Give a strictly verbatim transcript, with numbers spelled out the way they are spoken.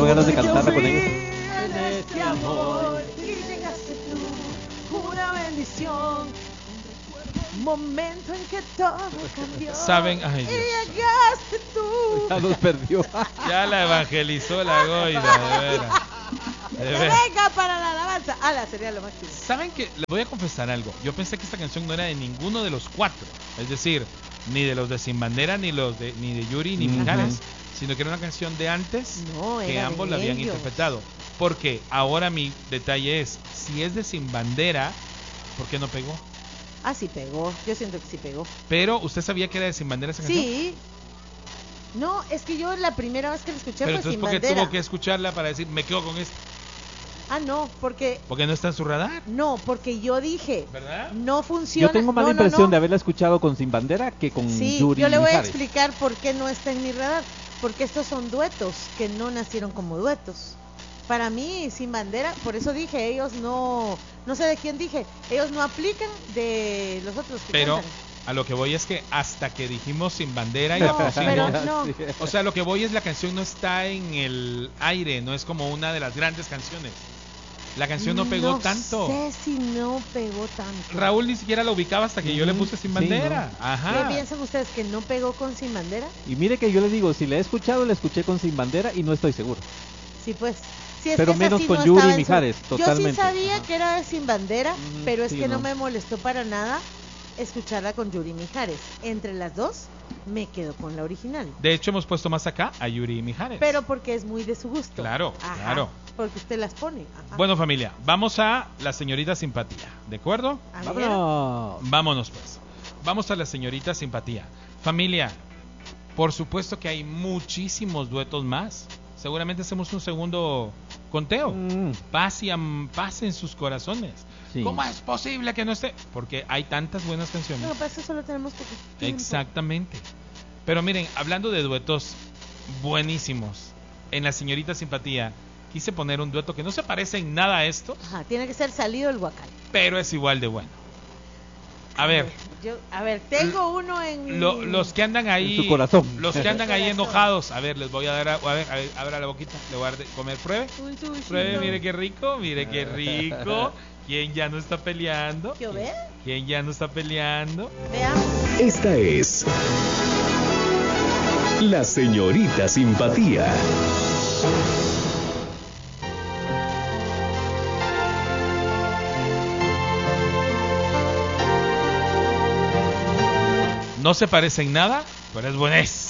ganas de cantarla con ellos. En este amor y llegaste tú, una bendición, un momento en que todo cambió. ¿Saben? Ay, Dios. Y llegaste tú. Ya nos perdió. Ya la evangelizó la goida, de veras. De Que veras. venga para la alabanza. Ala, sería lo máximo. ¿Saben qué? Les voy a confesar algo. Yo pensé que esta canción no era de ninguno de los cuatro. Es decir, ni de los de Sin Bandera, ni los de ni de Yuri, ni Ujú. Mijares, sino que era una canción de antes No, que era ambos de la habían ellos. interpretado. Porque ahora mi detalle es, si es de Sin Bandera, ¿por qué no pegó? Ah, sí pegó. Yo siento que sí pegó. Pero, ¿usted sabía que era de Sin Bandera esa canción? Sí. No, es que yo la primera vez que la escuché Pero fue entonces, Sin ¿por qué Bandera. tuvo que escucharla para decir, me quedo con esto? Ah, no, porque... Porque no está en su radar, No, porque yo dije, ¿verdad? no funciona. Yo tengo mala no, no, impresión no. de haberla escuchado con Sin Bandera que con Sí, Yuri yo le voy a Mijares. explicar por qué no está en mi radar. Porque estos son duetos que no nacieron como duetos. Para mí, Sin Bandera, por eso dije, ellos no, no sé de quién dije, ellos no aplican de los otros que Pero cantan. a lo que voy es que hasta que dijimos Sin Bandera y No, la pusimos, pero no. Sí. o sea, lo que voy es la canción no está en el aire, no es como una de las grandes canciones. La canción no pegó no tanto. sé si no pegó tanto. Raúl ni siquiera la ubicaba hasta que yo le Ujú, puse Sin sí, Bandera. ¿Qué Ajá. piensan ustedes que no pegó con Sin Bandera? Y mire que yo le digo, si la he escuchado, la escuché con Sin Bandera y no estoy seguro. Sí, pues. Sí, es Pero que esa menos sí con no Yuri estaba en su- Mijares, Yo sí totalmente. sabía Ajá. que era de Sin Bandera, Ujú, pero es sí, que no. no. me molestó para nada escucharla con Yuri Mijares. Entre las dos, me quedo con la original. De hecho, hemos puesto más acá a Yuri y Mijares. Pero porque es muy de su gusto. Claro, Ajá, claro. Porque usted las pone. Ajá. Bueno, familia, vamos a la señorita Simpatía, ¿de acuerdo? A ver. Vámonos. Vámonos pues. Vamos a la señorita Simpatía. Familia, por supuesto que hay muchísimos duetos más. Seguramente hacemos un segundo conteo. Mm, Pasen, pasen sus corazones. sí. ¿Cómo es posible que no esté? Porque hay tantas buenas canciones. No, para eso solo tenemos poco tiempo. Exactamente. Pero miren, hablando de duetos buenísimos, en la señorita Simpatía quise poner un dueto que no se parece en nada a esto, Ajá, tiene que ser salido el guacal. pero es igual de bueno. A ver, Yo, a ver, tengo uno en... lo- los que andan ahí, En su corazón. los que andan ahí Corazón. enojados, a ver, les voy a dar, a, a ver, a ver, abra la boquita, le voy a dar de comer, pruebe, Un sushi, pruebe, no. mire qué rico, mire qué rico. ¿Quién ya no está peleando? ¿Qué ve? ¿Quién ya no está peleando? Veamos. Esta es la señorita Simpatía. No se parece en nada, pero es buenísimo.